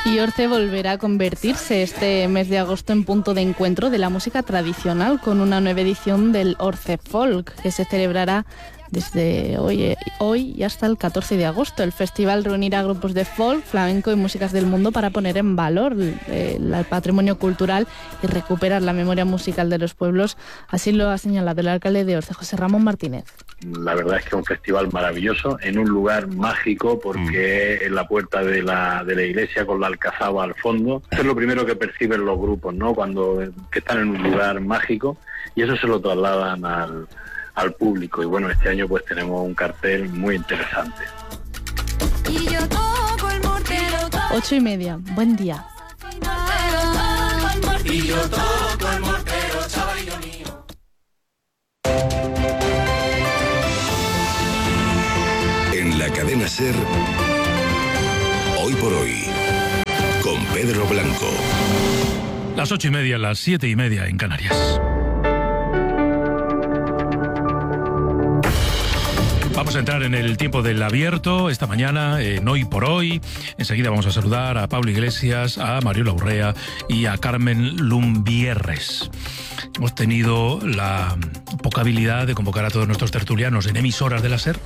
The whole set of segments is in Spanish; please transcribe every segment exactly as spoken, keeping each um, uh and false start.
Y Orce volverá a convertirse este mes de agosto en punto de encuentro de la música tradicional con una nueva edición del Orce Folk, que se celebrará desde hoy, hoy y hasta el catorce de agosto. El festival reunirá grupos de folk, flamenco y músicas del mundo para poner en valor el, el patrimonio cultural y recuperar la memoria musical de los pueblos. Así lo ha señalado el alcalde de Orce, José Ramón Martínez. La verdad es que es un festival maravilloso, en un lugar mágico, porque es en la puerta de la, de la iglesia con la alcazaba al fondo. Eso es lo primero que perciben los grupos, ¿no? Cuando que están en un lugar mágico, y eso se lo trasladan al al público. Y bueno, este año pues tenemos un cartel muy interesante. Ocho y media, buen día. Y yo toco el mortero, chavalillo mío. En la cadena SER, Hoy por Hoy, con Pedro Blanco. Las ocho y media, las siete y media en Canarias. Vamos a entrar en el tiempo del abierto esta mañana, en Hoy por Hoy. Enseguida vamos a saludar a Pablo Iglesias, a Mariola Urrea y a Carmen Lumbierres. Hemos tenido la poca habilidad de convocar a todos nuestros tertulianos en emisoras de la SER.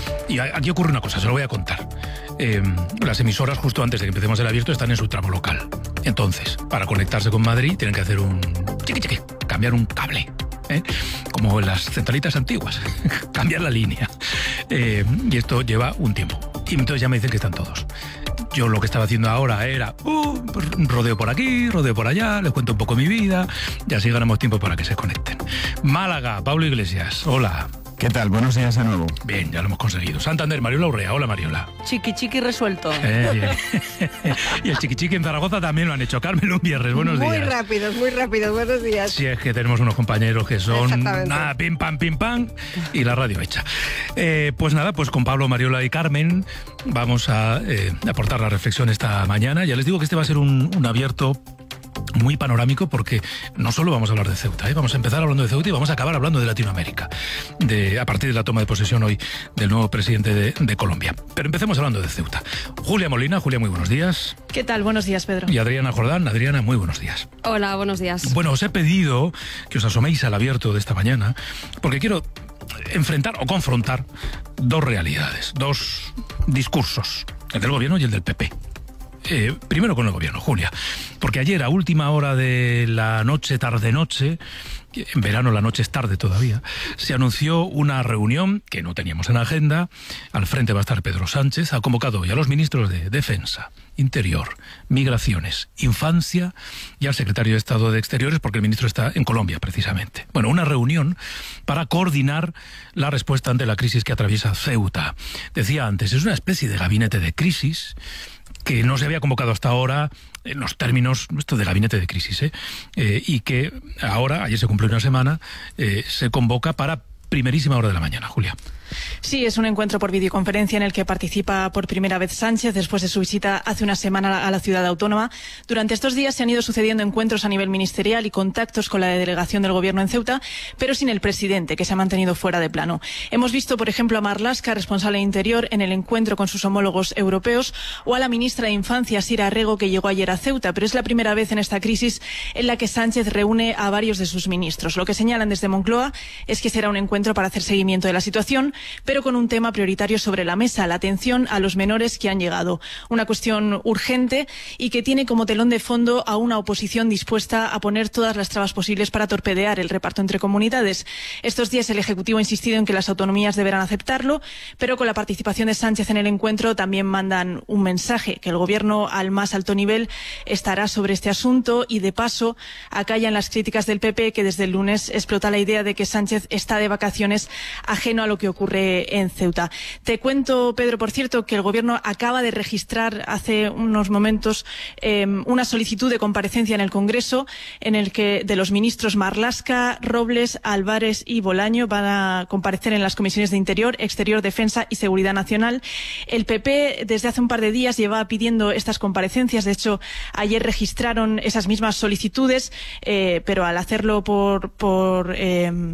Y aquí ocurre una cosa, se lo voy a contar. Eh, las emisoras, justo antes de que empecemos el abierto, están en su tramo local. Entonces, para conectarse con Madrid, tienen que hacer un chiqui chiqui, cambiar un cable. ¿Eh? Como en las centralitas antiguas, cambiar la línea. Eh, y esto lleva un tiempo. Y entonces ya me dicen que están todos. Yo lo que estaba haciendo ahora era uh, pues, rodeo por aquí, rodeo por allá, les cuento un poco mi vida, y así ganamos tiempo para que se conecten. Málaga, Pablo Iglesias, hola. ¿Qué tal? Buenos días de nuevo. Bien, ya lo hemos conseguido. Santander, Mariola Urrea. Hola, Mariola. Chiqui chiqui resuelto. Eh, bien. Y el chiqui chiqui en Zaragoza también lo han hecho. Carmen Lumbierres, buenos muy días. Muy rápidos, muy rápidos. Buenos días. Sí, es que tenemos unos compañeros que son nada, pim pam, pim pam, y la radio hecha. Eh, pues nada, pues con Pablo, Mariola y Carmen vamos a eh, aportar la reflexión esta mañana. Ya les digo que este va a ser un, un abierto muy panorámico, porque no solo vamos a hablar de Ceuta, ¿eh? Vamos a empezar hablando de Ceuta y vamos a acabar hablando de Latinoamérica, de, a partir de la toma de posesión hoy del nuevo presidente de, de Colombia. Pero empecemos hablando de Ceuta. Julia Molina, Julia, muy buenos días. ¿Qué tal? Buenos días, Pedro. Y Adriana Jordán. Adriana, muy buenos días. Hola, buenos días. Bueno, os he pedido que os asoméis al abierto de esta mañana, porque quiero enfrentar o confrontar dos realidades, dos discursos, el del gobierno y el del P P. Eh, primero con el gobierno, Julia, porque ayer a última hora de la noche, tarde-noche, en verano la noche es tarde todavía, se anunció una reunión que no teníamos en agenda. Al frente va a estar Pedro Sánchez, ha convocado hoy a los ministros de Defensa, Interior, Migraciones, Infancia y al secretario de Estado de Exteriores, porque el ministro está en Colombia precisamente. Bueno, una reunión para coordinar la respuesta ante la crisis que atraviesa Ceuta. Decía antes, es una especie de gabinete de crisis que no se había convocado hasta ahora en los términos, esto de gabinete de crisis, ¿eh? Eh, y que ahora, ayer se cumplió una semana, eh, se convoca para primerísima hora de la mañana, Julia. Sí, es un encuentro por videoconferencia en el que participa por primera vez Sánchez después de su visita hace una semana a la ciudad autónoma. Durante estos días se han ido sucediendo encuentros a nivel ministerial y contactos con la delegación del gobierno en Ceuta, pero sin el presidente, que se ha mantenido fuera de plano. Hemos visto, por ejemplo, a Marlaska, responsable de Interior, en el encuentro con sus homólogos europeos, o a la ministra de Infancia, Sira Arrego, que llegó ayer a Ceuta, pero es la primera vez en esta crisis en la que Sánchez reúne a varios de sus ministros. Lo que señalan desde Moncloa es que será un encuentro para hacer seguimiento de la situación, pero con un tema prioritario sobre la mesa, la atención a los menores que han llegado. Una cuestión urgente y que tiene como telón de fondo a una oposición dispuesta a poner todas las trabas posibles para torpedear el reparto entre comunidades. Estos días el Ejecutivo ha insistido en que las autonomías deberán aceptarlo, pero con la participación de Sánchez en el encuentro también mandan un mensaje, que el Gobierno al más alto nivel estará sobre este asunto, y de paso acallan las críticas del P P, que desde el lunes explota la idea de que Sánchez está de vacaciones, ajeno a lo que ocurre en Ceuta. Te cuento, Pedro, por cierto, que el Gobierno acaba de registrar hace unos momentos eh, una solicitud de comparecencia en el Congreso en el que de los ministros Marlaska, Robles, Álvarez y Bolaño van a comparecer en las comisiones de Interior, Exterior, Defensa y Seguridad Nacional. El P P desde hace un par de días lleva pidiendo estas comparecencias. De hecho, ayer registraron esas mismas solicitudes, eh, pero al hacerlo por... por eh,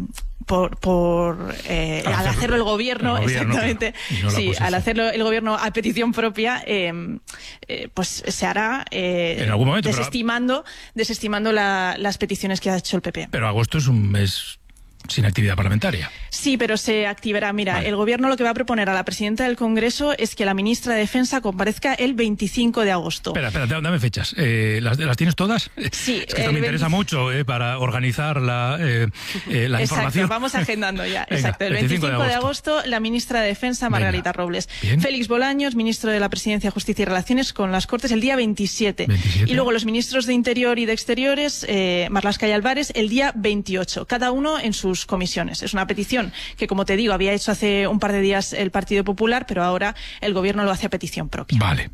por, por eh, al, al hacerlo el gobierno, el gobierno exactamente, claro, no sí, al hacerlo el gobierno a petición propia, eh, eh, pues se hará eh, en algún momento, desestimando, pero... desestimando la, las peticiones que ha hecho el P P. Pero agosto es un mes sin actividad parlamentaria. Sí, pero se activará. Mira, vale. El Gobierno lo que va a proponer a la presidenta del Congreso es que la ministra de Defensa comparezca el veinticinco de agosto. Espera, espera, dame fechas. Eh, ¿las, ¿Las tienes todas? Sí. Es que esto me interesa mucho eh, para organizar la, eh, eh, la Exacto, información. Vamos agendando ya. Venga, exacto. El veinticinco, veinticinco de, agosto. de agosto, la ministra de Defensa, Margarita Venga. Robles. Bien. Félix Bolaños, ministro de la Presidencia, Justicia y Relaciones con las Cortes, el día veintisiete. veintisiete. Y luego los ministros de Interior y de Exteriores, eh, Marlaska y Álvarez, el día veintiocho. Cada uno en sus comisiones. Es una petición que, como te digo, había hecho hace un par de días el Partido Popular, pero ahora el Gobierno lo hace a petición propia. Vale.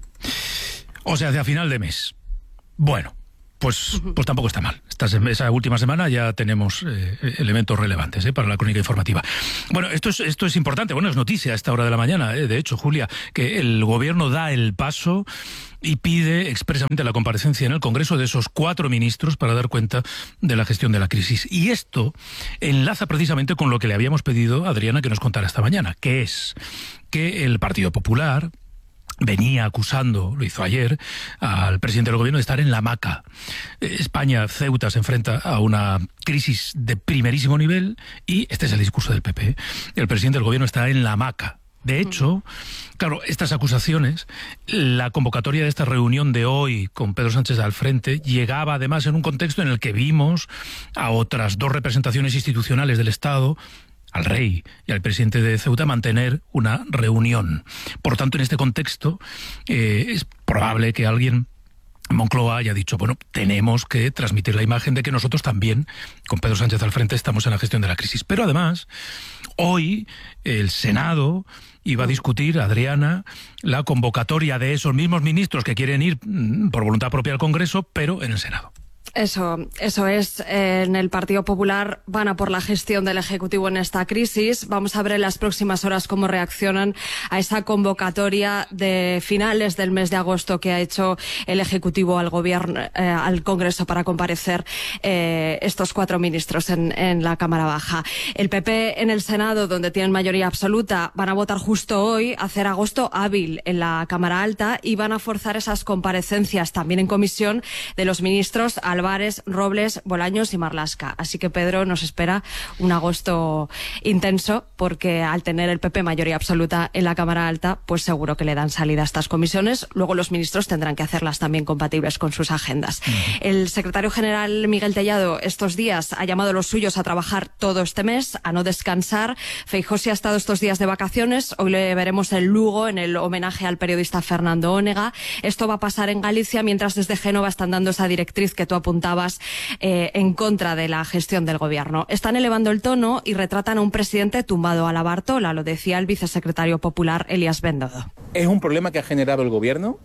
O sea, hacia final de mes. Bueno, pues, pues tampoco está mal. Esta, esa última semana ya tenemos eh, elementos relevantes eh, para la crónica informativa. Bueno, esto es, esto es importante. Bueno, es noticia a esta hora de la mañana, eh, de hecho, Julia, que el Gobierno da el paso y pide expresamente la comparecencia en el Congreso de esos cuatro ministros para dar cuenta de la gestión de la crisis. Y esto enlaza precisamente con lo que le habíamos pedido a Adriana que nos contara esta mañana, que es que el Partido Popular venía acusando, lo hizo ayer, al presidente del Gobierno de estar en la hamaca. España, Ceuta, se enfrenta a una crisis de primerísimo nivel y este es el discurso del P P. El presidente del Gobierno está en la hamaca. De hecho, claro, estas acusaciones, la convocatoria de esta reunión de hoy con Pedro Sánchez al frente llegaba además en un contexto en el que vimos a otras dos representaciones institucionales del Estado, al rey y al presidente de Ceuta, mantener una reunión. Por tanto, en este contexto, eh, es probable que alguien Moncloa haya dicho, bueno, tenemos que transmitir la imagen de que nosotros también, con Pedro Sánchez al frente, estamos en la gestión de la crisis. Pero además, hoy el Senado iba a discutir, Adriana, la convocatoria de esos mismos ministros que quieren ir por voluntad propia al Congreso, pero en el Senado. Eso, eso es. En el Partido Popular van a por la gestión del Ejecutivo en esta crisis. Vamos a ver en las próximas horas cómo reaccionan a esa convocatoria de finales del mes de agosto que ha hecho el Ejecutivo al Gobierno, eh, al Congreso para comparecer eh, estos cuatro ministros en, en la Cámara Baja. El P P en el Senado, donde tienen mayoría absoluta, van a votar justo hoy, hacer agosto hábil en la Cámara Alta y van a forzar esas comparecencias también en comisión de los ministros Álvarez, Robles, Bolaños y Marlaska. Así que, Pedro, nos espera un agosto intenso porque al tener el P P mayoría absoluta en la Cámara Alta, pues seguro que le dan salida a estas comisiones. Luego los ministros tendrán que hacerlas también compatibles con sus agendas. El secretario general Miguel Tellado estos días ha llamado a los suyos a trabajar todo este mes, a no descansar. Feijóo sí ha estado estos días de vacaciones. Hoy le veremos en Lugo en el homenaje al periodista Fernando Ónega. Esto va a pasar en Galicia, mientras desde Génova están dando esa directriz que tú apuntabas eh, en contra de la gestión del Gobierno. Están elevando el tono y retratan a un presidente tumbado a la Bartola, lo decía el vicesecretario popular Elías Bendodo. ¿Es un problema que ha generado el Gobierno?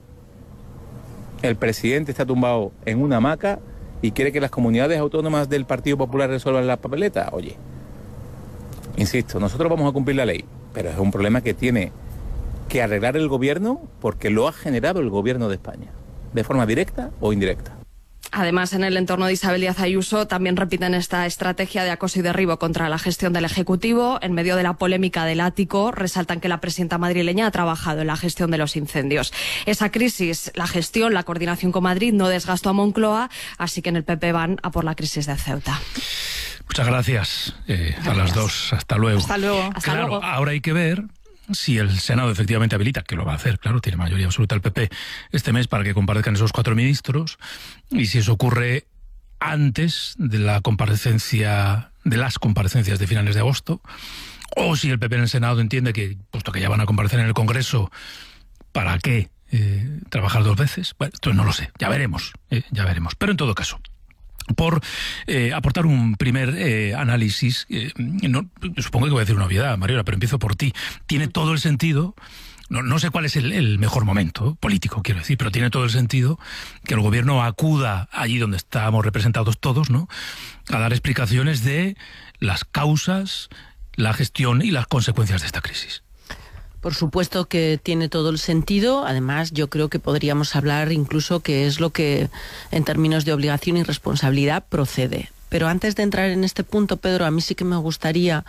El presidente está tumbado en una hamaca y quiere que las comunidades autónomas del Partido Popular resuelvan la papeleta. Oye, insisto, nosotros vamos a cumplir la ley, pero es un problema que tiene que arreglar el Gobierno porque lo ha generado el Gobierno de España, de forma directa o indirecta. Además, en el entorno de Isabel Díaz Ayuso también repiten esta estrategia de acoso y derribo contra la gestión del Ejecutivo. En medio de la polémica del ático, resaltan que la presidenta madrileña ha trabajado en la gestión de los incendios. Esa crisis, la gestión, la coordinación con Madrid no desgastó a Moncloa, así que en el P P van a por la crisis de Ceuta. Muchas gracias, eh, gracias. A las dos. Hasta luego. Hasta luego. Claro, Hasta luego. Ahora hay que ver si el Senado efectivamente habilita, que lo va a hacer, claro, tiene mayoría absoluta el P P este mes para que comparezcan esos cuatro ministros, y si eso ocurre antes de la comparecencia, de las comparecencias de finales de agosto, o si el P P en el Senado entiende que, puesto que ya van a comparecer en el Congreso, ¿para qué eh, trabajar dos veces? Bueno, esto no lo sé, ya veremos, eh, ya veremos. Pero en todo caso, por eh, aportar un primer eh, análisis, eh, no, supongo que voy a decir una obviedad, Mariola, pero empiezo por ti. Tiene todo el sentido, no, no sé cuál es el, el mejor momento político, quiero decir, pero tiene todo el sentido que el Gobierno acuda allí donde estamos representados todos, ¿no?, a dar explicaciones de las causas, la gestión y las consecuencias de esta crisis. Por supuesto que tiene todo el sentido. Además, yo creo que podríamos hablar incluso que es lo que, en términos de obligación y responsabilidad, procede. Pero antes de entrar en este punto, Pedro, a mí sí que me gustaría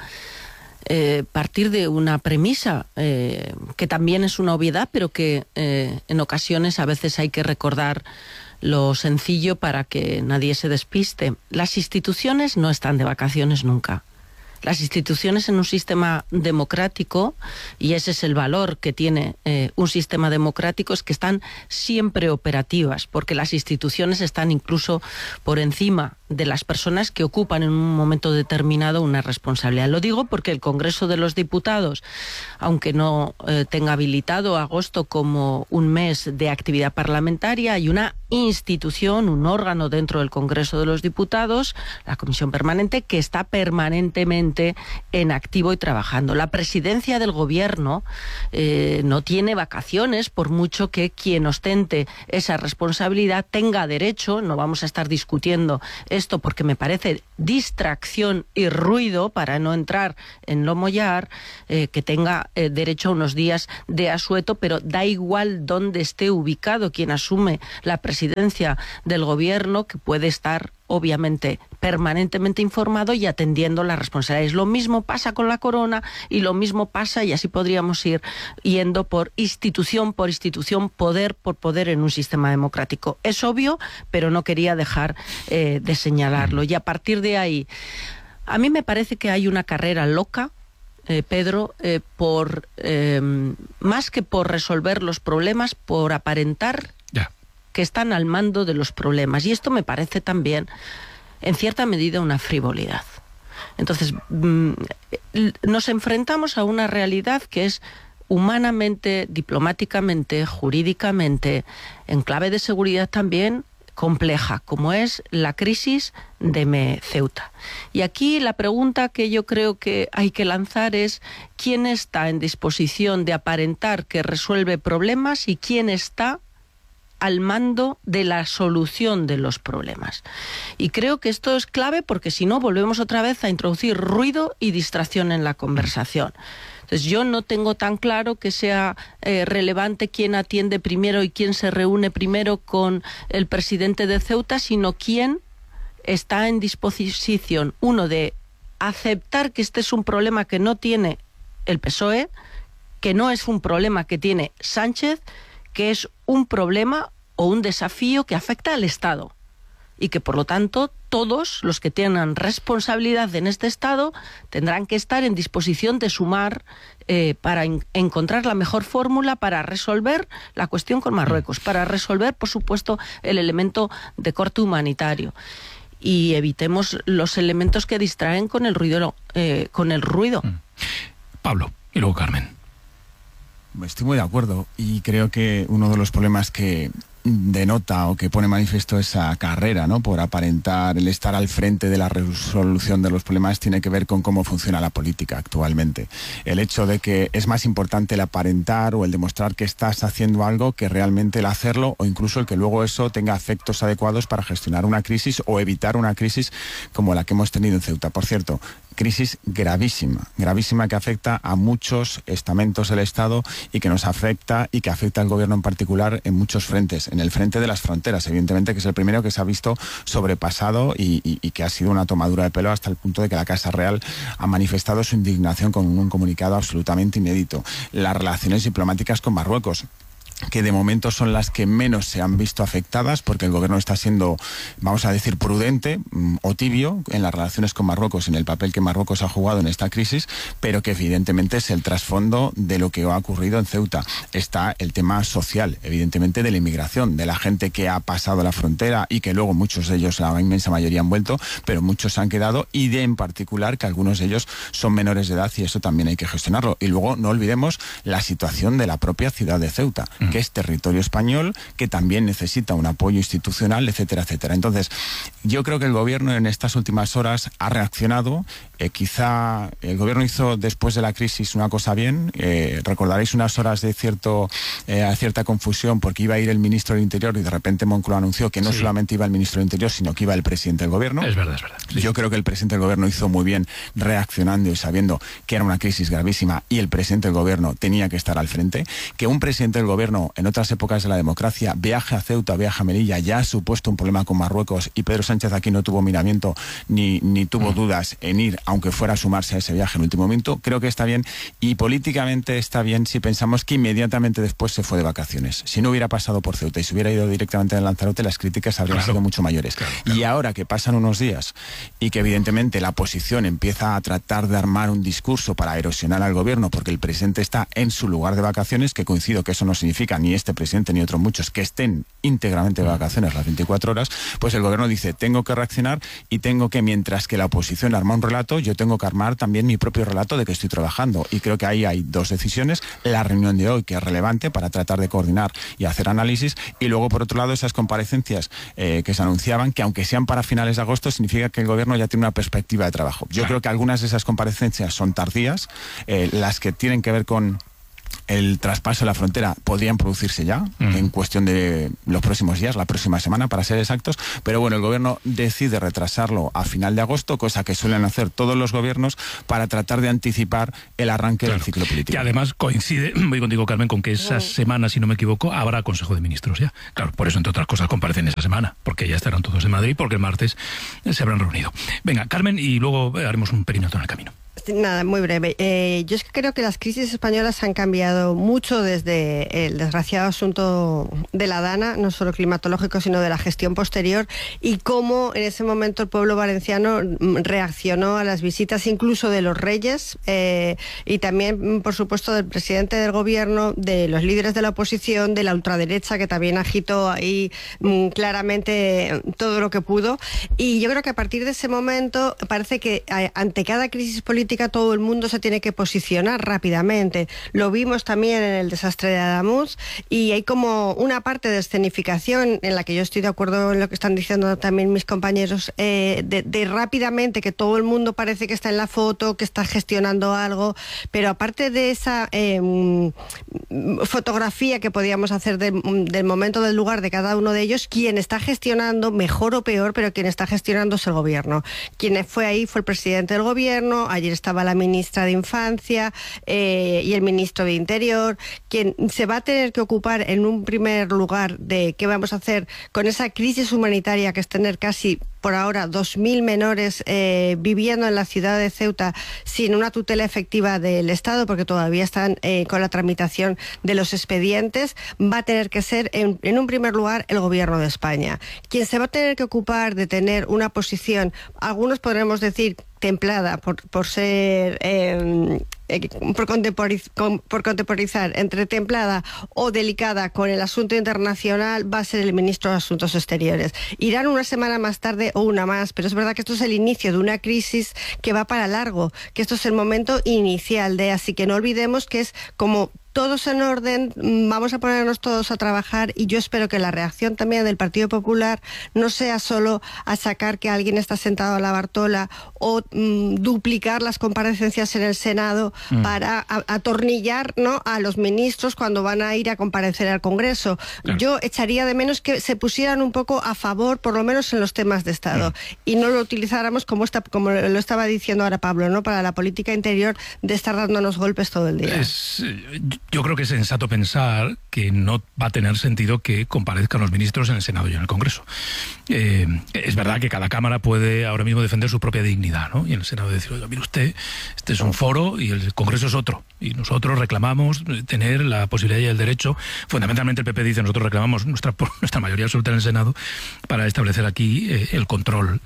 eh, partir de una premisa eh, que también es una obviedad, pero que eh, en ocasiones a veces hay que recordar lo sencillo para que nadie se despiste. Las instituciones no están de vacaciones nunca. Las instituciones en un sistema democrático, y ese es el valor que tiene eh, un sistema democrático, es que están siempre operativas, porque las instituciones están incluso por encima de las personas que ocupan en un momento determinado una responsabilidad. Lo digo porque el Congreso de los Diputados, aunque no eh, tenga habilitado agosto como un mes de actividad parlamentaria, hay una institución, un órgano dentro del Congreso de los Diputados, la Comisión Permanente, que está permanentemente en activo y trabajando. La presidencia del Gobierno eh, no tiene vacaciones, por mucho que quien ostente esa responsabilidad tenga derecho, no vamos a estar discutiendo esto porque me parece distracción y ruido, para no entrar en lo mollar, eh, que tenga eh, derecho a unos días de asueto, pero da igual dónde esté ubicado quien asume la presidencia del Gobierno, que puede estar obviamente permanentemente informado y atendiendo las responsabilidades. Lo mismo pasa con la corona y lo mismo pasa, y así podríamos ir yendo por institución por institución, poder por poder en un sistema democrático. Es obvio, pero no quería dejar eh, de señalarlo. Y a partir de ahí, a mí me parece que hay una carrera loca, eh, Pedro, eh, por eh, más que por resolver los problemas, por aparentar Ya. que están al mando de los problemas. Y esto me parece también, en cierta medida, una frivolidad. Entonces, mmm, nos enfrentamos a una realidad que es humanamente, diplomáticamente, jurídicamente, en clave de seguridad también, compleja, como es la crisis de Ceuta. Y aquí la pregunta que yo creo que hay que lanzar es: ¿quién está en disposición de aparentar que resuelve problemas y quién está al mando de la solución de los problemas? Y creo que esto es clave, porque si no volvemos otra vez a introducir ruido y distracción en la conversación. Entonces yo no tengo tan claro que sea eh, relevante quién atiende primero y quién se reúne primero con el presidente de Ceuta, sino quién está en disposición, uno, de aceptar que este es un problema que no tiene el P S O E, que no es un problema que tiene Sánchez, que es un problema o un desafío que afecta al Estado, y que por lo tanto todos los que tengan responsabilidad en este Estado tendrán que estar en disposición de sumar eh, para en encontrar la mejor fórmula para resolver la cuestión con Marruecos, para resolver, por supuesto, el elemento de corte humanitario. Y evitemos los elementos que distraen con el ruido. Eh, con el ruido. Pablo, y luego Carmen. Estoy muy de acuerdo, y creo que uno de los problemas que denota o que pone manifiesto esa carrera, ¿no?, por aparentar el estar al frente de la resolución de los problemas, tiene que ver con cómo funciona la política actualmente. El hecho de que es más importante el aparentar o el demostrar que estás haciendo algo que realmente el hacerlo, o incluso el que luego eso tenga efectos adecuados para gestionar una crisis o evitar una crisis como la que hemos tenido en Ceuta. Por cierto, crisis gravísima, gravísima, que afecta a muchos estamentos del Estado y que nos afecta y que afecta al Gobierno en particular en muchos frentes. En el frente de las fronteras, evidentemente, que es el primero que se ha visto sobrepasado y, y, y que ha sido una tomadura de pelo, hasta el punto de que la Casa Real ha manifestado su indignación con un comunicado absolutamente inédito. Las relaciones diplomáticas con Marruecos, que de momento son las que menos se han visto afectadas, porque el gobierno está siendo, vamos a decir, prudente mmm, o tibio en las relaciones con Marruecos, en el papel que Marruecos ha jugado en esta crisis, pero que evidentemente es el trasfondo de lo que ha ocurrido en Ceuta. Está el tema social, evidentemente, de la inmigración, de la gente que ha pasado la frontera y que luego muchos de ellos, la inmensa mayoría, han vuelto, pero muchos han quedado, y de en particular que algunos de ellos son menores de edad, y eso también hay que gestionarlo. Y luego no olvidemos la situación de la propia ciudad de Ceuta, que es territorio español, que también necesita un apoyo institucional, etcétera, etcétera. Entonces, yo creo que el gobierno en estas últimas horas ha reaccionado. Eh, quizá el gobierno hizo después de la crisis una cosa bien. Eh, recordaréis unas horas de cierto eh, cierta confusión, porque iba a ir el ministro del Interior y de repente Moncloa anunció que no sí. solamente iba el ministro del Interior, sino que iba el presidente del gobierno. Es verdad, es verdad. Sí. Yo creo que el presidente del gobierno hizo muy bien reaccionando y sabiendo que era una crisis gravísima y el presidente del gobierno tenía que estar al frente. Que un presidente del gobierno gobierno en otras épocas de la democracia, viaje a Ceuta, viaje a Melilla, ya ha supuesto un problema con Marruecos y Pedro Sánchez aquí no tuvo miramiento ni, ni tuvo dudas en ir, aunque fuera a sumarse a ese viaje en último momento. Creo que está bien y políticamente está bien si pensamos que inmediatamente después se fue de vacaciones. Si no hubiera pasado por Ceuta y se hubiera ido directamente a Lanzarote, las críticas habrían claro. sido mucho mayores. Claro, claro. Y ahora que pasan unos días y que evidentemente la oposición empieza a tratar de armar un discurso para erosionar al gobierno porque el presidente está en su lugar de vacaciones, que coincido que eso no significa ni este presidente ni otros muchos que estén íntegramente de vacaciones las veinticuatro horas, pues el gobierno dice, tengo que reaccionar y tengo que, mientras que la oposición arma un relato, yo tengo que armar también mi propio relato de que estoy trabajando. Y creo que ahí hay dos decisiones, la reunión de hoy, que es relevante para tratar de coordinar y hacer análisis, y luego, por otro lado, esas comparecencias eh, que se anunciaban, que aunque sean para finales de agosto, significa que el gobierno ya tiene una perspectiva de trabajo. Yo claro. creo que algunas de esas comparecencias son tardías, eh, las que tienen que ver con el traspaso de la frontera podrían producirse ya, mm. en cuestión de los próximos días, la próxima semana, para ser exactos, pero bueno, el gobierno decide retrasarlo a final de agosto, cosa que suelen hacer todos los gobiernos para tratar de anticipar el arranque claro. del ciclo político. Y además coincide, voy contigo, Carmen, con que esa semana, si no me equivoco, habrá Consejo de Ministros ya. Claro, por eso, entre otras cosas, comparecen esa semana, porque ya estarán todos en Madrid, porque el martes se habrán reunido. Venga, Carmen, y luego haremos un perímetro en el camino. Nada, muy breve. Eh, yo es que creo que las crisis españolas han cambiado mucho desde el desgraciado asunto de la Dana, no solo climatológico, sino de la gestión posterior, y cómo en ese momento el pueblo valenciano reaccionó a las visitas incluso de los reyes eh, y también, por supuesto, del presidente del gobierno, de los líderes de la oposición, de la ultraderecha, que también agitó ahí mm, claramente todo lo que pudo. Y yo creo que a partir de ese momento parece que eh, ante cada crisis política todo el mundo se tiene que posicionar rápidamente. Lo vimos también en el desastre de Adamuz y hay como una parte de escenificación en la que yo estoy de acuerdo en lo que están diciendo también mis compañeros, eh, de, de rápidamente que todo el mundo parece que está en la foto, que está gestionando algo, pero aparte de esa eh, fotografía que podíamos hacer de, del momento, del lugar de cada uno de ellos, quien está gestionando, mejor o peor, pero quien está gestionando es el gobierno. Quien fue ahí fue el presidente del gobierno, ayer estaba la ministra de Infancia eh, y el ministro de Interior. Quien se va a tener que ocupar en un primer lugar de qué vamos a hacer con esa crisis humanitaria que es tener casi por ahora dos mil menores eh, viviendo en la ciudad de Ceuta sin una tutela efectiva del Estado, porque todavía están eh, con la tramitación de los expedientes, va a tener que ser en, en un primer lugar el gobierno de España. Quien se va a tener que ocupar de tener una posición, algunos podremos decir templada por, por ser eh, eh, por, contemporiz, con, por contemporizar entre templada o delicada con el asunto internacional, va a ser el ministro de Asuntos Exteriores. Irán una semana más tarde o una más, pero es verdad que esto es el inicio de una crisis que va para largo, que esto es el momento inicial de, así que no olvidemos que es como todos en orden, vamos a ponernos todos a trabajar, y yo espero que la reacción también del Partido Popular no sea solo achacar que alguien está sentado a la Bartola o mm, duplicar las comparecencias en el Senado mm. para a, atornillar, ¿no?, a los ministros cuando van a ir a comparecer al Congreso. Claro. Yo echaría de menos que se pusieran un poco a favor, por lo menos en los temas de Estado, mm. y no lo utilizáramos como, está, como lo estaba diciendo ahora Pablo, ¿no?, para la política interior de estar dándonos golpes todo el día. Es, yo creo que es sensato pensar que no va a tener sentido que comparezcan los ministros en el Senado y en el Congreso. Eh, es verdad que cada Cámara puede ahora mismo defender su propia dignidad, ¿no? Y en el Senado decir, oiga, mire usted, este es un foro y el Congreso es otro. Y nosotros reclamamos tener la posibilidad y el derecho, fundamentalmente el P P dice, nosotros reclamamos nuestra, nuestra mayoría absoluta en el Senado para establecer aquí eh, el control.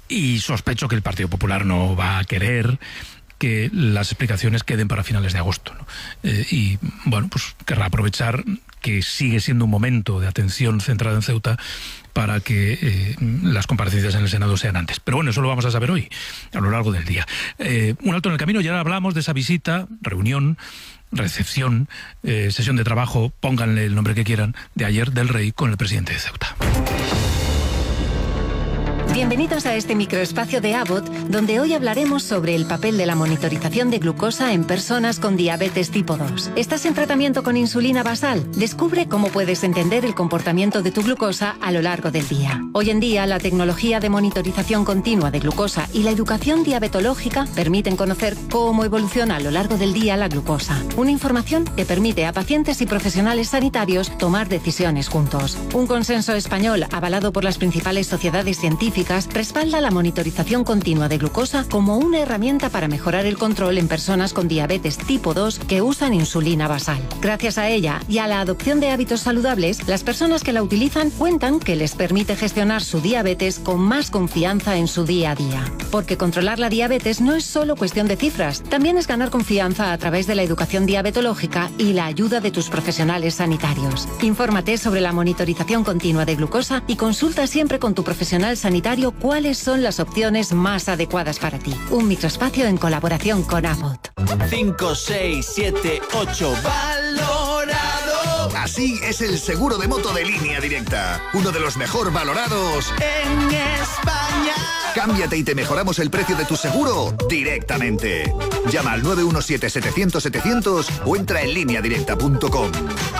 Y sospecho que el Partido Popular no va a querer que las explicaciones queden para finales de agosto, ¿no? Eh, y, bueno, pues querrá aprovechar que sigue siendo un momento de atención centrada en Ceuta para que eh, las comparecencias en el Senado sean antes. Pero bueno, eso lo vamos a saber hoy, a lo largo del día. Eh, un alto en el camino, ya hablamos de esa visita, reunión, recepción, eh, sesión de trabajo, pónganle el nombre que quieran, de ayer del Rey con el presidente de Ceuta. Bienvenidos a este microespacio de Abbott, donde hoy hablaremos sobre el papel de la monitorización de glucosa en personas con diabetes tipo dos. ¿Estás en tratamiento con insulina basal? Descubre cómo puedes entender el comportamiento de tu glucosa a lo largo del día. Hoy en día, la tecnología de monitorización continua de glucosa y la educación diabetológica permiten conocer cómo evoluciona a lo largo del día la glucosa. Una información que permite a pacientes y profesionales sanitarios tomar decisiones juntos. Un consenso español avalado por las principales sociedades científicas respalda la monitorización continua de glucosa como una herramienta para mejorar el control en personas con diabetes tipo dos que usan insulina basal. Gracias a ella y a la adopción de hábitos saludables, las personas que la utilizan cuentan que les permite gestionar su diabetes con más confianza en su día a día. Porque controlar la diabetes no es solo cuestión de cifras, también es ganar confianza a través de la educación diabetológica y la ayuda de tus profesionales sanitarios. Infórmate sobre la monitorización continua de glucosa y consulta siempre con tu profesional sanitario cuáles son las opciones más adecuadas para ti. Un microespacio en colaboración con Abbott. cinco, seis, siete, ocho, valorado. Así es el seguro de moto de Línea Directa. Uno de los mejor valorados en España. Cámbiate y te mejoramos el precio de tu seguro directamente. Llama al nueve uno siete, setecientos, setecientos o entra en línea directa punto com.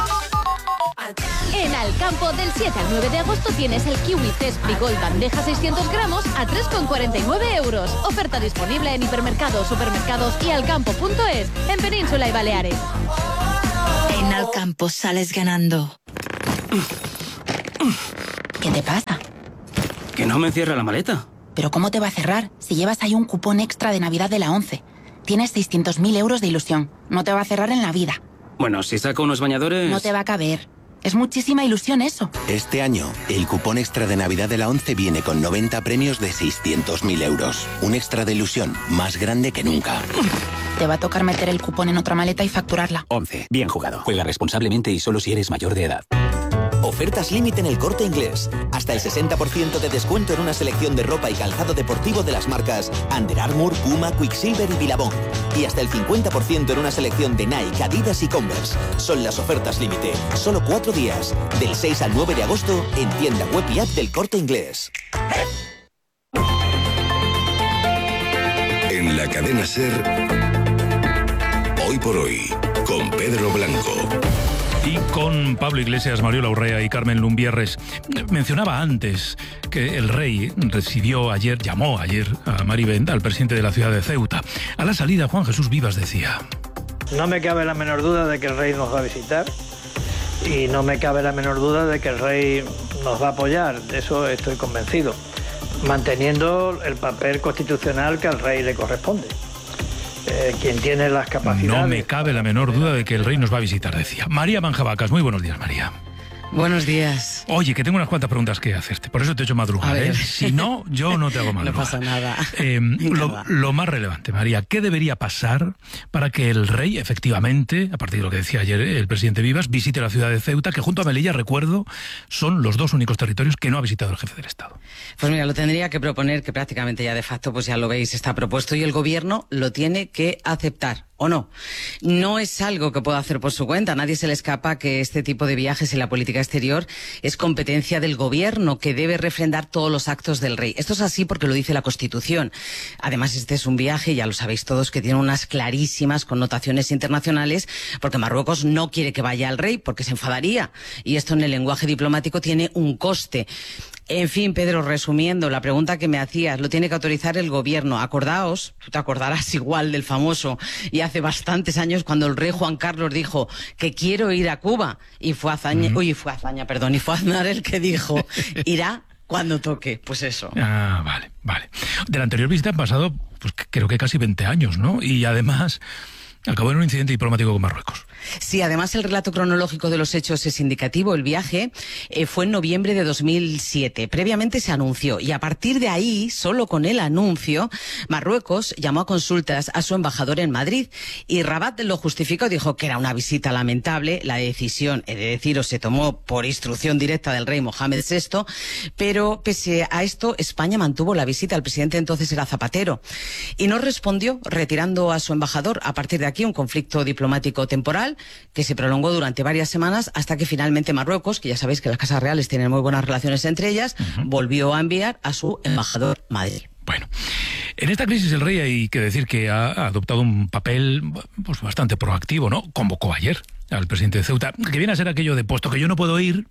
En Alcampo, del siete al nueve de agosto tienes el Kiwi Zespri Gold bandeja seiscientos gramos a tres con cuarenta y nueve euros. Oferta disponible en hipermercados, supermercados y alcampo punto es en Península y Baleares. En Alcampo sales ganando. ¿Qué te pasa? Que no me cierra la maleta. ¿Pero cómo te va a cerrar si llevas ahí un cupón extra de Navidad de la ONCE? Tienes seiscientos mil euros de ilusión. No te va a cerrar en la vida. Bueno, si saco unos bañadores... No te va a caber. Es muchísima ilusión eso. Este año, el cupón extra de Navidad de la ONCE viene con noventa premios de seiscientos mil euros. Un extra de ilusión más grande que nunca. Te va a tocar meter el cupón en otra maleta y facturarla. ONCE. Bien jugado. Juega responsablemente y solo si eres mayor de edad. Ofertas límite en El Corte Inglés. Hasta el sesenta por ciento de descuento en una selección de ropa y calzado deportivo de las marcas Under Armour, Puma, Quicksilver y Billabong. Y hasta el cincuenta por ciento en una selección de Nike, Adidas y Converse. Son las ofertas límite. Solo cuatro días. Del seis al nueve de agosto en tienda web y app del Corte Inglés. En la cadena SER, Hoy por Hoy, con Pedro Blanco. Y con Pablo Iglesias, Mariola Urrea y Carmen Lumbierres. Mencionaba antes que el rey recibió ayer, llamó ayer a Maribén, al presidente de la ciudad de Ceuta. A la salida, Juan Jesús Vivas decía: no me cabe la menor duda de que el rey nos va a visitar y no me cabe la menor duda de que el rey nos va a apoyar. De eso estoy convencido, manteniendo el papel constitucional que al rey le corresponde. Eh, quien tiene las capacidades... No me cabe la menor duda de que el rey nos va a visitar, decía. María Manjabacas, muy buenos días, María. Buenos días. Oye, que tengo unas cuantas preguntas que hacerte, por eso te he hecho madrugar, ¿eh? Si no, yo no te hago madrugar. No pasa nada. Eh, lo, lo más relevante, María, ¿qué debería pasar para que el rey, efectivamente, a partir de lo que decía ayer el presidente Vivas, visite la ciudad de Ceuta, que junto a Melilla, recuerdo, son los dos únicos territorios que no ha visitado el jefe del Estado? Pues mira, lo tendría que proponer, que prácticamente ya de facto, pues ya lo veis, está propuesto y el gobierno lo tiene que aceptar. ¿O no? No es algo que pueda hacer por su cuenta. A nadie se le escapa que este tipo de viajes en la política exterior es competencia del gobierno, que debe refrendar todos los actos del rey. Esto es así porque lo dice la Constitución. Además, este es un viaje, ya lo sabéis todos, que tiene unas clarísimas connotaciones internacionales, porque Marruecos no quiere que vaya el rey, porque se enfadaría. Y esto en el lenguaje diplomático tiene un coste. En fin, Pedro, resumiendo, la pregunta que me hacías, lo tiene que autorizar el gobierno. Acordaos, tú te acordarás igual del famoso, y hace bastantes años cuando el rey Juan Carlos dijo que quiero ir a Cuba, y fue Azaña, uh-huh. uy, fue Azaña, perdón, y fue Aznar el que dijo, irá cuando toque, pues eso. Ah, vale, vale. De la anterior visita han pasado, pues creo que casi veinte años, ¿no? Y además acabó en un incidente diplomático con Marruecos. Sí, además el relato cronológico de los hechos es indicativo. El viaje eh, fue en noviembre de dos mil siete. Previamente se anunció y a partir de ahí, solo con el anuncio, Marruecos llamó a consultas a su embajador en Madrid y Rabat lo justificó, dijo que era una visita lamentable. La decisión, he de deciros, se tomó por instrucción directa del rey Mohamed sexto, pero pese a esto, España mantuvo la visita. El presidente entonces era Zapatero y no respondió, retirando a su embajador. A partir de aquí, un conflicto diplomático temporal que se prolongó durante varias semanas hasta que finalmente Marruecos, que ya sabéis que las casas reales tienen muy buenas relaciones entre ellas, uh-huh. volvió a enviar a su embajador a Madrid. Bueno, en esta crisis el rey hay que decir que ha adoptado un papel pues, bastante proactivo, ¿no? Convocó ayer al presidente de Ceuta, que viene a ser aquello de, puesto que yo no puedo ir,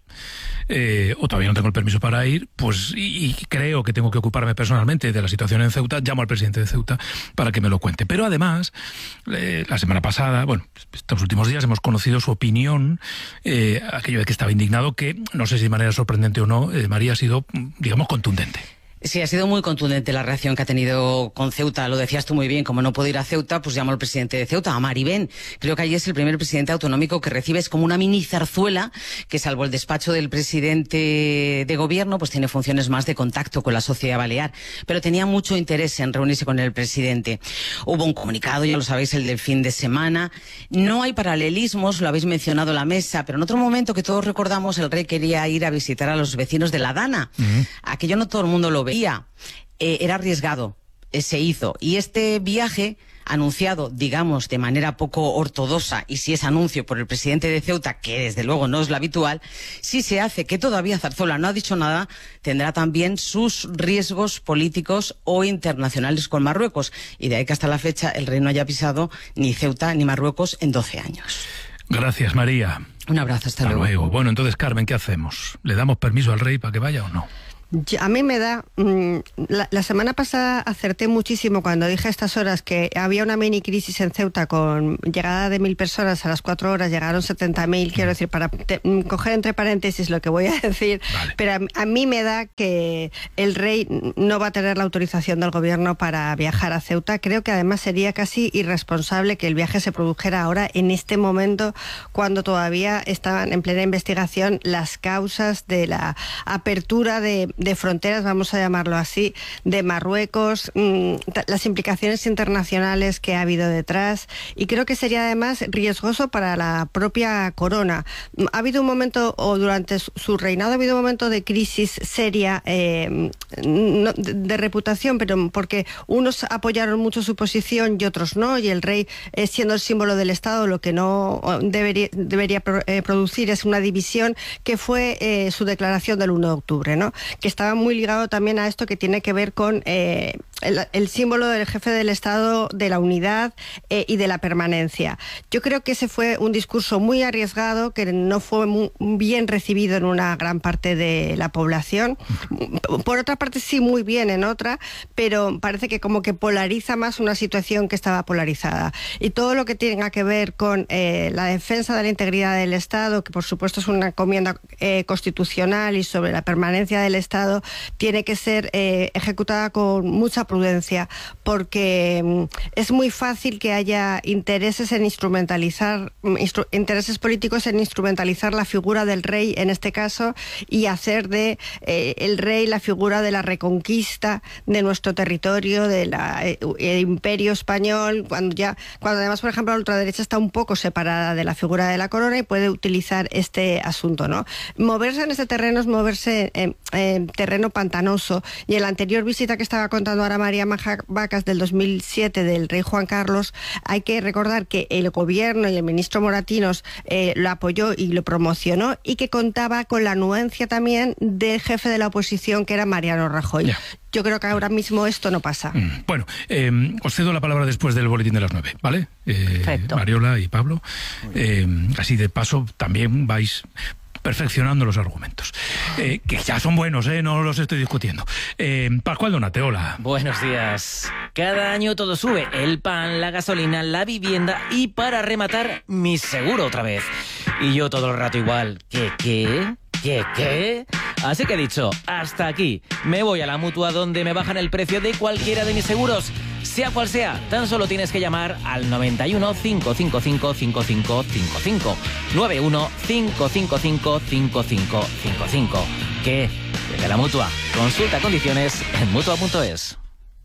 eh, o todavía no tengo el permiso para ir, pues y, y creo que tengo que ocuparme personalmente de la situación en Ceuta, llamo al presidente de Ceuta para que me lo cuente. Pero además, eh, la semana pasada, bueno, estos últimos días hemos conocido su opinión, eh, aquello de que estaba indignado, que no sé si de manera sorprendente o no, eh, María, ha sido, digamos, contundente. Sí, ha sido muy contundente la reacción que ha tenido con Ceuta. Lo decías tú muy bien, como no puedo ir a Ceuta, pues llamo al presidente de Ceuta, a Maribén. Creo que allí es el primer presidente autonómico que recibe, es como una mini zarzuela, que salvo el despacho del presidente de gobierno, pues tiene funciones más de contacto con la sociedad balear. Pero tenía mucho interés en reunirse con el presidente. Hubo un comunicado, ya lo sabéis, el del fin de semana. No hay paralelismos, lo habéis mencionado en la mesa, pero en otro momento que todos recordamos, el rey quería ir a visitar a los vecinos de La Dana. Uh-huh. Aquello no todo el mundo lo veía, eh, era arriesgado, eh, se hizo. Y este viaje, anunciado, digamos, de manera poco ortodoxa, y si es anuncio por el presidente de Ceuta, que desde luego no es lo habitual, si se hace, que todavía Zarzuela no ha dicho nada, tendrá también sus riesgos políticos o internacionales con Marruecos. Y de ahí que hasta la fecha el rey no haya pisado ni Ceuta ni Marruecos en doce años. Gracias, María. Un abrazo, hasta, hasta luego. luego. Bueno, entonces, Carmen, ¿qué hacemos? ¿Le damos permiso al rey para que vaya o no? A mí me da... Mmm, la, la semana pasada acerté muchísimo cuando dije a estas horas que había una mini crisis en Ceuta con llegada de mil personas, a las cuatro horas llegaron setenta mil, quiero decir, para te, coger entre paréntesis lo que voy a decir, vale. Pero a, a mí me da que el rey no va a tener la autorización del gobierno para viajar a Ceuta. Creo que además sería casi irresponsable que el viaje se produjera ahora, en este momento, cuando todavía estaban en plena investigación las causas de la apertura de de fronteras, vamos a llamarlo así, de Marruecos, mmm, las implicaciones internacionales que ha habido detrás, y creo que sería además riesgoso para la propia corona. Ha habido un momento, o durante su reinado ha habido un momento de crisis seria, eh, no, de, de reputación, pero porque unos apoyaron mucho su posición y otros no, y el rey, eh, siendo el símbolo del Estado, lo que no debería, debería eh, producir es una división, que fue eh, su declaración del uno de octubre, ¿no? Que estaba muy ligado también a esto que tiene que ver con eh, el, el símbolo del jefe del Estado, de la unidad eh, y de la permanencia. Yo creo que ese fue un discurso muy arriesgado, que no fue muy bien recibido en una gran parte de la población. Por otra parte sí, muy bien en otra, pero parece que como que polariza más una situación que estaba polarizada. Y todo lo que tenga que ver con eh, la defensa de la integridad del Estado, que por supuesto es una encomienda eh, constitucional, y sobre la permanencia del Estado, tiene que ser eh, ejecutada con mucha prudencia, porque mm, es muy fácil que haya intereses en instrumentalizar, instru intereses políticos en instrumentalizar la figura del rey en este caso, y hacer de eh, el rey la figura de la reconquista de nuestro territorio, del eh, imperio español, cuando ya, cuando además, por ejemplo, la ultraderecha está un poco separada de la figura de la corona y puede utilizar este asunto, ¿no? Moverse en ese terreno es moverse en, en terreno pantanoso, y en la anterior visita que estaba contando ahora María Vacas del dos mil siete del rey Juan Carlos, hay que recordar que el gobierno y el ministro Moratinos eh, lo apoyó y lo promocionó, y que contaba con la anuencia también del jefe de la oposición, que era Mariano Rajoy. Yeah. Yo creo que ahora mismo esto no pasa. Mm, bueno, eh, os cedo la palabra después del boletín de las nueve, ¿vale? Eh, Perfecto. Mariola y Pablo. Eh, así de paso también vais perfeccionando los argumentos, eh, que ya son buenos, eh, no los estoy discutiendo. Eh, Pascual Donate, hola. Buenos días. Cada año todo sube, el pan, la gasolina, la vivienda, y para rematar, mi seguro otra vez. Y yo todo el rato igual, ¿qué, qué? ¿Qué, qué? Así que he dicho, hasta aquí. Me voy a la Mutua, donde me bajan el precio de cualquiera de mis seguros. Sea cual sea, tan solo tienes que llamar al noventa y uno, cinco cinco cinco, cinco cinco cinco cinco. noventa y uno, cinco cinco cinco, cinco cinco cinco cinco. ¿Qué? Desde la Mutua. Consulta condiciones en mutua punto es.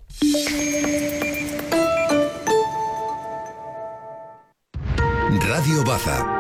Radio Baza.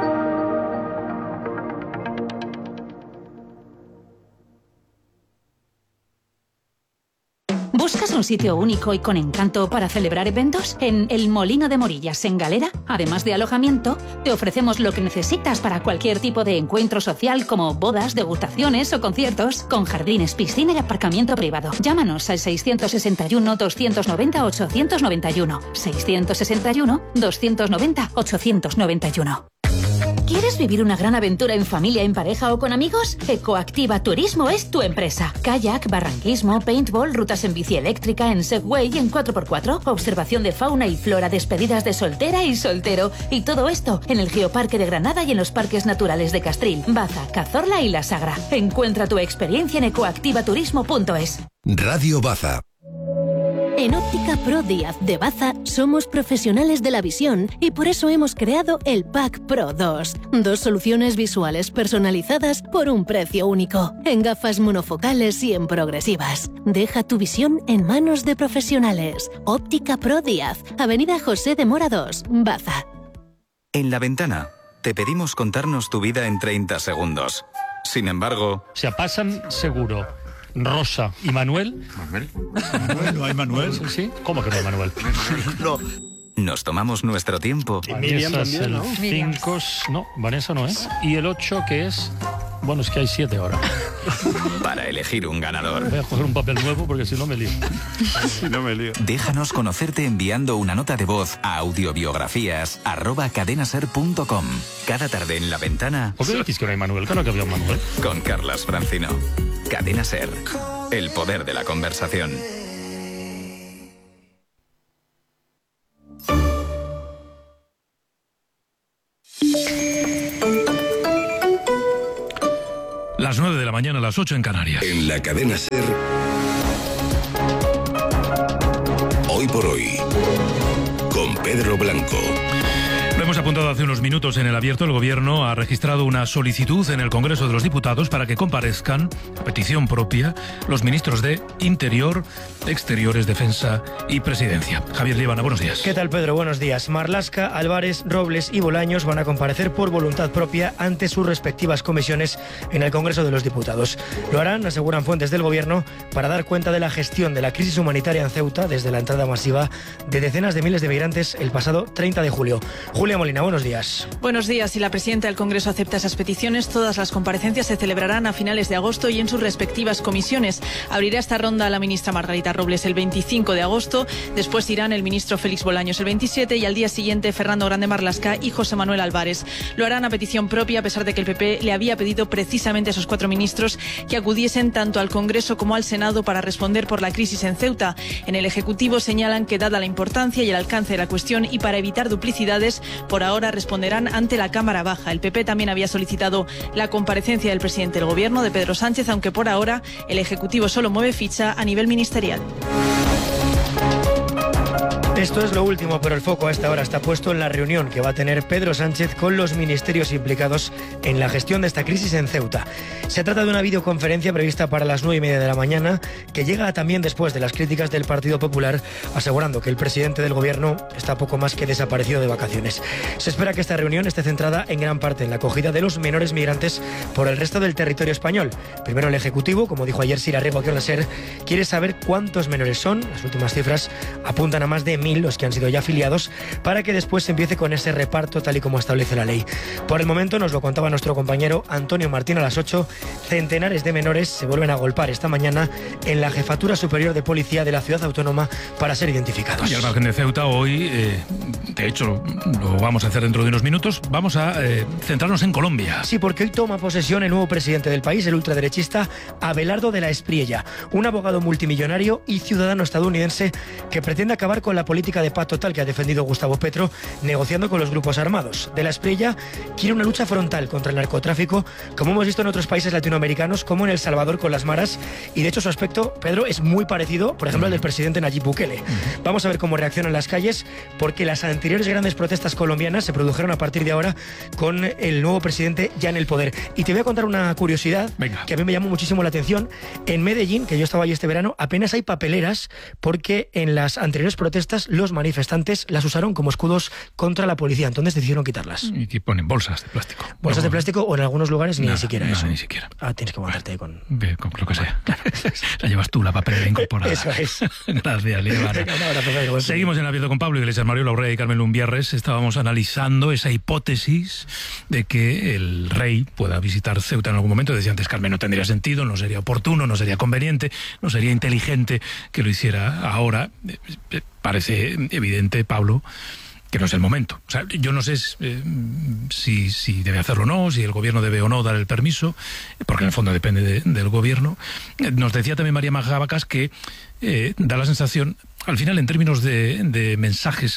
¿Buscas un sitio único y con encanto para celebrar eventos? En El Molino de Morillas, en Galera, además de alojamiento, te ofrecemos lo que necesitas para cualquier tipo de encuentro social como bodas, degustaciones o conciertos, con jardines, piscina y aparcamiento privado. Llámanos al seiscientos sesenta y uno, doscientos noventa, ochocientos noventa y uno. seiscientos sesenta y uno, doscientos noventa, ochocientos noventa y uno. ¿Quieres vivir una gran aventura en familia, en pareja o con amigos? Ecoactiva Turismo es tu empresa. Kayak, barranquismo, paintball, rutas en bici eléctrica, en Segway y en cuatro por cuatro, observación de fauna y flora, despedidas de soltera y soltero. Y todo esto en el Geoparque de Granada y en los parques naturales de Castril, Baza, Cazorla y La Sagra. Encuentra tu experiencia en ecoactivaturismo punto es. Radio Baza. En Óptica Pro Díaz de Baza somos profesionales de la visión y por eso hemos creado el Pack Pro dos. Dos soluciones visuales personalizadas por un precio único, en gafas monofocales y en progresivas. Deja tu visión en manos de profesionales. Óptica Pro Díaz, Avenida José de Mora dos, Baza. En La Ventana te pedimos contarnos tu vida en treinta segundos. Sin embargo... Se pasan seguro Rosa y Manuel. ¿Manuel? ¿Manuel? ¿No hay Manuel? Sí, sí. ¿Cómo que no hay Manuel? No. Nos tomamos nuestro tiempo. Y Miriam también, ¿no? El cinco, no, Vanessa no es. Y el ocho, que es... Bueno, es que hay siete ahora. Para elegir un ganador. Voy a coger un papel nuevo porque si no me lío. Si no me lío. Déjanos conocerte enviando una nota de voz a audiobiografías arroba cadenaser punto com. Cada tarde en La Ventana. ¿Por qué decís que no hay Manuel? Claro que había un Manuel. Con Carlas Francino. Cadena Ser. El poder de la conversación. Las nueve de la mañana, las ocho en Canarias. En la Cadena Ser. Hoy por hoy. Con Pedro Blanco. Lo hemos apuntado hace unos minutos en el abierto. El Gobierno ha registrado una solicitud en el Congreso de los Diputados para que comparezcan, a petición propia, los ministros de Interior, Exteriores, Defensa y Presidencia. Javier Líbana, buenos días. ¿Qué tal, Pedro? Buenos días. Marlaska, Álvarez, Robles y Bolaños van a comparecer por voluntad propia ante sus respectivas comisiones en el Congreso de los Diputados. Lo harán, aseguran fuentes del Gobierno, para dar cuenta de la gestión de la crisis humanitaria en Ceuta desde la entrada masiva de decenas de miles de migrantes el pasado treinta de julio. Julia Molina, buenos días. Buenos días. Si la presidenta del Congreso acepta esas peticiones, todas las comparecencias se celebrarán a finales de agosto y en sus respectivas comisiones. Abrirá esta ronda la ministra Margarita Robles el veinticinco de agosto, después irán el ministro Félix Bolaños el veintisiete y al día siguiente Fernando Grande Marlaska y José Manuel Álvarez. Lo harán a petición propia, a pesar de que el P P le había pedido precisamente a esos cuatro ministros que acudiesen tanto al Congreso como al Senado para responder por la crisis en Ceuta. En el Ejecutivo señalan que, dada la importancia y el alcance de la cuestión y para evitar duplicidades, por ahora Ahora responderán ante la Cámara Baja. El P P también había solicitado la comparecencia del presidente del Gobierno, de Pedro Sánchez, aunque por ahora el Ejecutivo solo mueve ficha a nivel ministerial. Esto es lo último, pero el foco a esta hora está puesto en la reunión que va a tener Pedro Sánchez con los ministerios implicados en la gestión de esta crisis en Ceuta. Se trata de una videoconferencia prevista para las nueve y media de la mañana, que llega también después de las críticas del Partido Popular, asegurando que el presidente del Gobierno está poco más que desaparecido de vacaciones. Se espera que esta reunión esté centrada en gran parte en la acogida de los menores migrantes por el resto del territorio español. Primero el Ejecutivo, como dijo ayer Sira Rego aquí en la SER, quiere saber cuántos menores son. Las últimas cifras apuntan a más de mil los que han sido ya afiliados, para que después se empiece con ese reparto tal y como establece la ley. Por el momento, nos lo contaba nuestro compañero Antonio Martín a las ocho, centenares de menores se vuelven a golpar esta mañana en la Jefatura Superior de Policía de la Ciudad Autónoma para ser identificados. Y al margen de Ceuta, hoy, eh, de hecho, lo vamos a hacer dentro de unos minutos, vamos a eh, centrarnos en Colombia. Sí, porque hoy toma posesión el nuevo presidente del país, el ultraderechista Abelardo de la Espriella, un abogado multimillonario y ciudadano estadounidense que pretende acabar con la política de paz total que ha defendido Gustavo Petro, negociando con los grupos armados. De la Espriella quiere una lucha frontal contra el narcotráfico, como hemos visto en otros países latinoamericanos, como en El Salvador con las maras, y de hecho su aspecto, Pedro, es muy parecido, por ejemplo, al del presidente Nayib Bukele. Vamos a ver cómo reaccionan las calles, porque las anteriores grandes protestas colombianas se produjeron a partir de ahora con el nuevo presidente ya en el poder. Y te voy a contar una curiosidad Venga. que a mí me llamó muchísimo la atención. En Medellín, que yo estaba allí este verano, apenas hay papeleras, porque en las anteriores protestas los manifestantes las usaron como escudos contra la policía, entonces decidieron quitarlas. Y que ponen bolsas de plástico. Bolsas no, de plástico o en algunos lugares ni nada, siquiera nada, eso. Ni siquiera. Ah, tienes que aguantarte con... con lo que sea. Claro. La llevas tú, la papelera incorporada. Eso es. Gracias, Lievana. Un abrazo, Pedro. Seguimos en Abierto con Pablo Iglesias, Mario Laurey y Carmen Lumbierres. Estábamos analizando esa hipótesis de que el rey pueda visitar Ceuta en algún momento. Decía antes Carmen, no tendría sentido, no sería oportuno, no sería conveniente, no sería inteligente que lo hiciera ahora. Parece evidente, Pablo, que no es el momento. O sea, yo no sé eh, si, si debe hacerlo o no, si el gobierno debe o no dar el permiso, porque en el fondo depende de, del gobierno. Nos decía también María Majabacas que eh, da la sensación, al final, en términos de, de mensajes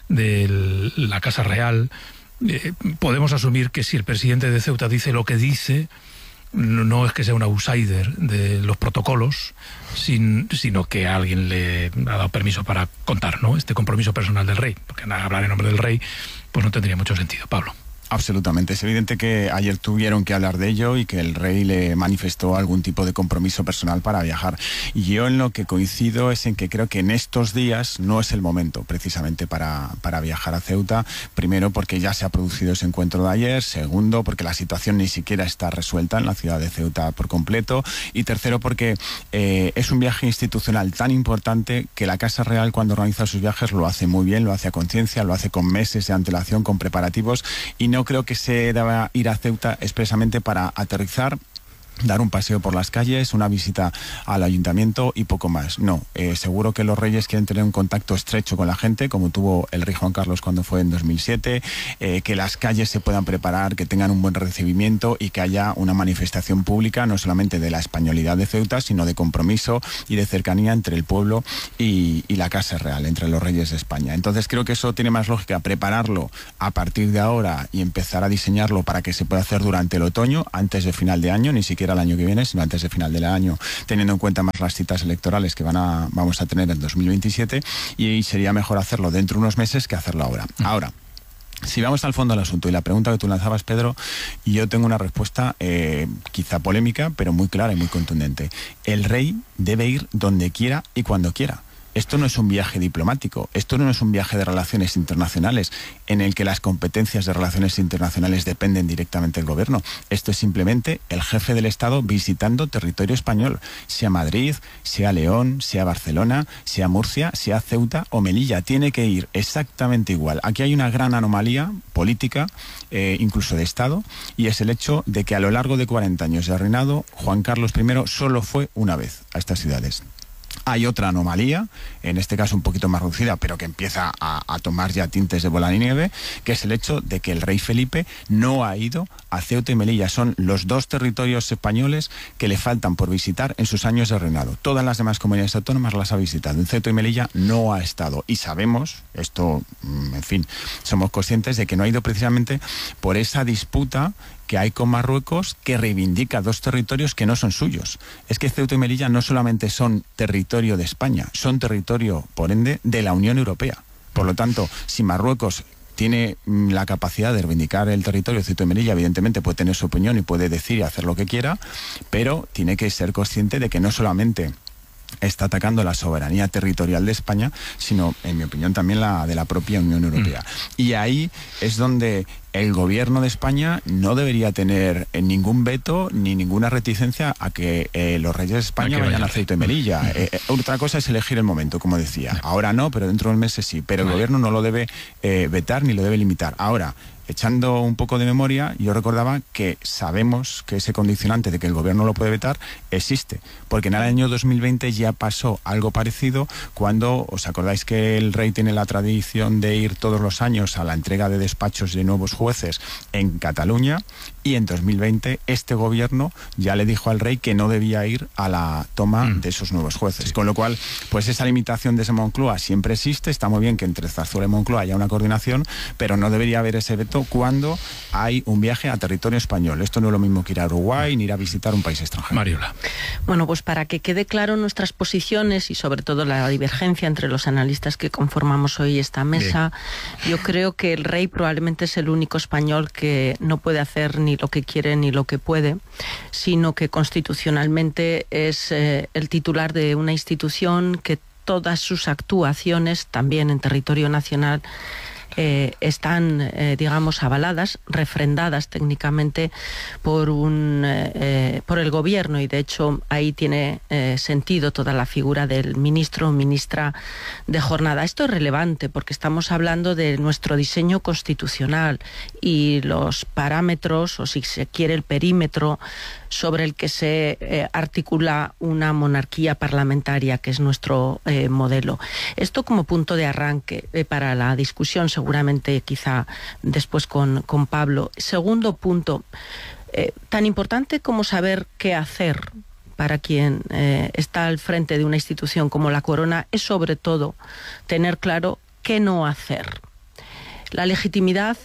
de la Casa Real, eh, podemos asumir que si el presidente de Ceuta dice lo que dice, no, no es que sea un outsider de los protocolos, sin, sino que alguien le ha dado permiso para contar, ¿no?, este compromiso personal del rey, porque hablar en nombre del rey pues no tendría mucho sentido. Pablo. Absolutamente. Es evidente que ayer tuvieron que hablar de ello y que el rey le manifestó algún tipo de compromiso personal para viajar. Y yo en lo que coincido es en que creo que en estos días no es el momento precisamente para, para viajar a Ceuta. Primero, porque ya se ha producido ese encuentro de ayer. Segundo, porque la situación ni siquiera está resuelta en la ciudad de Ceuta por completo. Y tercero, porque eh, es un viaje institucional tan importante que la Casa Real, cuando organiza sus viajes, lo hace muy bien, lo hace a conciencia, lo hace con meses de antelación, con preparativos, y no No creo que se deba ir a Ceuta expresamente para aterrizar, dar un paseo por las calles, una visita al ayuntamiento y poco más. No, eh, seguro que los reyes quieren tener un contacto estrecho con la gente, como tuvo el rey Juan Carlos cuando fue en dos mil siete, eh, que las calles se puedan preparar, que tengan un buen recibimiento y que haya una manifestación pública, no solamente de la españolidad de Ceuta, sino de compromiso y de cercanía entre el pueblo y, y la Casa Real, entre los reyes de España. Entonces creo que eso tiene más lógica prepararlo a partir de ahora y empezar a diseñarlo para que se pueda hacer durante el otoño, antes de final de año, ni siquiera el año que viene, sino antes de final del año, teniendo en cuenta más las citas electorales que van a, vamos a tener en dos mil veintisiete, y sería mejor hacerlo dentro de unos meses que hacerlo ahora. Ahora, si vamos al fondo del asunto y la pregunta que tú lanzabas, Pedro, yo tengo una respuesta eh, quizá polémica, pero muy clara y muy contundente. El rey debe ir donde quiera y cuando quiera. Esto no es un viaje diplomático, esto no es un viaje de relaciones internacionales en el que las competencias de relaciones internacionales dependen directamente del gobierno. Esto es simplemente el jefe del Estado visitando territorio español, sea Madrid, sea León, sea Barcelona, sea Murcia, sea Ceuta o Melilla. Tiene que ir exactamente igual. Aquí hay una gran anomalía política, eh, incluso de Estado, y es el hecho de que a lo largo de cuarenta años de reinado, Juan Carlos primero solo fue una vez a estas ciudades. Hay otra anomalía, en este caso un poquito más reducida, pero que empieza a, a tomar ya tintes de bola de nieve, que es el hecho de que el rey Felipe no ha ido a Ceuta y Melilla. Son los dos territorios españoles que le faltan por visitar en sus años de reinado. Todas las demás comunidades autónomas las ha visitado. En Ceuta y Melilla no ha estado. Y sabemos, esto, en fin, somos conscientes de que no ha ido precisamente por esa disputa que hay con Marruecos, que reivindica dos territorios que no son suyos. Es que Ceuta y Melilla no solamente son territorio de España, son territorio, por ende, de la Unión Europea. Por lo tanto, si Marruecos tiene la capacidad de reivindicar el territorio de Ceuta y Melilla, evidentemente puede tener su opinión y puede decir y hacer lo que quiera, pero tiene que ser consciente de que no solamente está atacando la soberanía territorial de España, sino, en mi opinión, también la de la propia Unión Europea. Mm. Y ahí es donde el gobierno de España no debería tener ningún veto ni ninguna reticencia a que eh, los reyes de España vayan a Ceuta y Melilla. Mm. Eh, eh, otra cosa es elegir el momento, como decía. Ahora no, pero dentro de meses sí. Pero el gobierno no lo debe eh, vetar ni lo debe limitar. Ahora, echando un poco de memoria, yo recordaba que sabemos que ese condicionante de que el gobierno lo puede vetar existe, porque en el año dos mil veinte ya pasó algo parecido cuando, ¿os acordáis que el rey tiene la tradición de ir todos los años a la entrega de despachos de nuevos jueces en Cataluña? Y en dos mil veinte este gobierno ya le dijo al rey que no debía ir a la toma mm. de esos nuevos jueces. Sí. Con lo cual, pues esa limitación desde Moncloa siempre existe. Está muy bien que entre Zarzuela y Moncloa haya una coordinación, pero no debería haber ese veto cuando hay un viaje a territorio español. Esto no es lo mismo que ir a Uruguay ni ir a visitar un país extranjero. Mariola. Bueno, pues para que quede claro nuestras posiciones y sobre todo la divergencia entre los analistas que conformamos hoy esta mesa, bien, yo creo que el rey probablemente es el único español que no puede hacer ni lo que quiere ni lo que puede, sino que constitucionalmente es eh, el titular de una institución que todas sus actuaciones, también en territorio nacional, eh, están, eh, digamos, avaladas, refrendadas técnicamente por un eh, por el gobierno, y de hecho ahí tiene eh, sentido toda la figura del ministro o ministra de jornada. Esto es relevante porque estamos hablando de nuestro diseño constitucional y los parámetros, o si se quiere el perímetro sobre el que se eh, articula una monarquía parlamentaria, que es nuestro eh, modelo. Esto como punto de arranque eh, para la discusión, seguramente quizá después con, con Pablo. Segundo punto, eh, tan importante como saber qué hacer para quien eh, está al frente de una institución como la Corona, es sobre todo tener claro qué no hacer. La legitimidad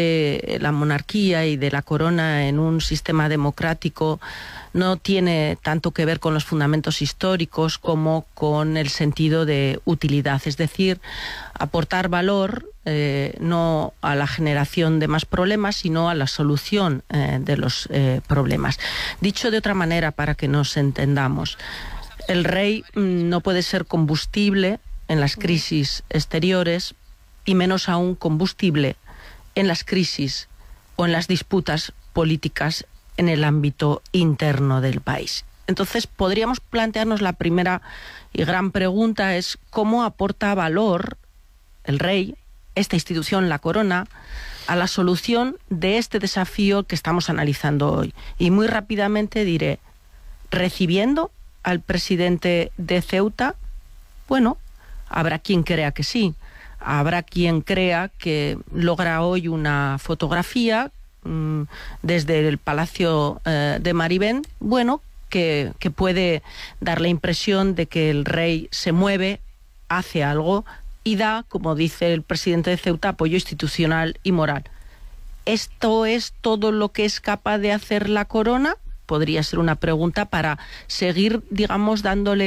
de la monarquía y de la Corona en un sistema democrático no tiene tanto que ver con los fundamentos históricos como con el sentido de utilidad, es decir, aportar valor eh, no a la generación de más problemas, sino a la solución eh, de los eh, problemas. Dicho de otra manera, para que nos entendamos, el rey no puede ser combustible en las crisis exteriores, y menos aún combustible en las crisis o en las disputas políticas en el ámbito interno del país. Entonces, podríamos plantearnos la primera y gran pregunta es cómo aporta valor el rey, esta institución, la Corona, a la solución de este desafío que estamos analizando hoy. Y muy rápidamente diré, recibiendo al presidente de Ceuta, bueno, habrá quien crea que sí. Habrá quien crea que logra hoy una fotografía mmm, desde el Palacio eh, de Maribén, bueno, que, que puede dar la impresión de que el rey se mueve, hace algo y da, como dice el presidente de Ceuta, apoyo institucional y moral. ¿Esto es todo lo que es capaz de hacer la Corona? Podría ser una pregunta para seguir, digamos, dándole